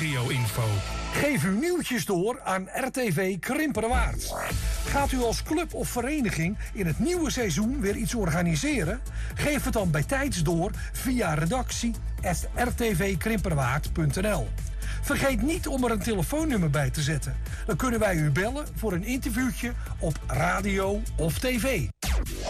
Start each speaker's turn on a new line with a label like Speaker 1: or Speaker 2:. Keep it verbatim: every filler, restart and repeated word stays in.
Speaker 1: regio-info.
Speaker 2: Geef uw nieuwtjes door aan R T V Krimpenerwaard. Gaat u als club of vereniging in het nieuwe seizoen weer iets organiseren? Geef het dan bij tijds door via redactie at r t v krimpenerwaard punt n l. Vergeet niet om er een telefoonnummer bij te zetten. Dan kunnen wij u bellen voor een interviewtje op radio of tv.